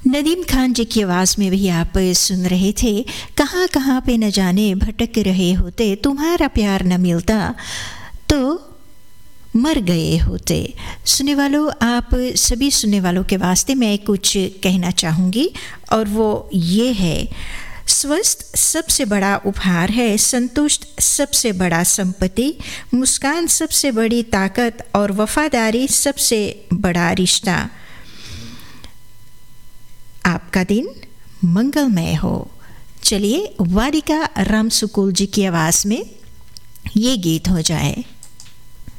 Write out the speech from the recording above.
नदीम खान जी की आवाज़ में भी आप सुन रहे थे, कहाँ कहाँ पे न जाने भटक रहे होते, तुम्हारा प्यार न मिलता तो मर गए होते। सुनने वालों, आप सभी सुनने वालों के वास्ते मैं कुछ कहना चाहूँगी और वो ये है, स्वस्थ सबसे बड़ा उपहार है, संतुष्ट सबसे बड़ा संपत्ति, मुस्कान सबसे बड़ी ताकत और वफादारी सबसे बड़ा रिश्ता। आपका दिन मंगलमय हो। चलिए वादिका रामसुकुल जी की आवाज़ में ये गीत हो जाए।